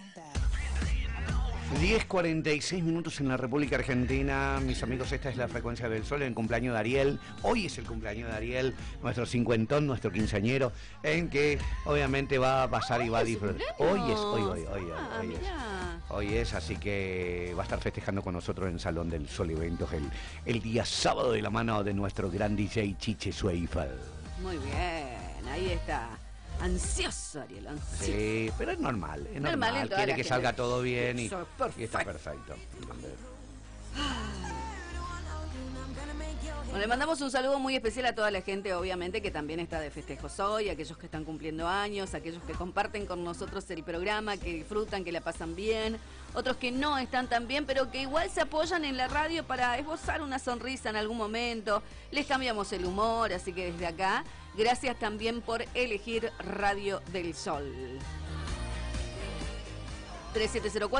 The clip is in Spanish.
10:46 en la República Argentina. Mis amigos, esta es la frecuencia del sol, el cumpleaños de Ariel. Hoy es el cumpleaños de Ariel, nuestro cincuentón, nuestro quinceañero, en que obviamente va a pasar y va a disfrutar. Hoy es, así que va a estar festejando con nosotros en Salón del Sol Eventos el día sábado de la mano de nuestro gran DJ Chiche Zweifel. Muy bien, ahí está. Ansioso, Ariel, ansioso. Sí, pero es normal, quiere que salga todo bien y está perfecto. Bueno, le mandamos un saludo muy especial a toda la gente, obviamente, que también está de festejos hoy, aquellos que están cumpliendo años, aquellos que comparten con nosotros el programa, que disfrutan, que la pasan bien, otros que no están tan bien, pero que igual se apoyan en la radio para esbozar una sonrisa en algún momento. Les cambiamos el humor, así que desde acá, gracias también por elegir Radio del Sol. 3704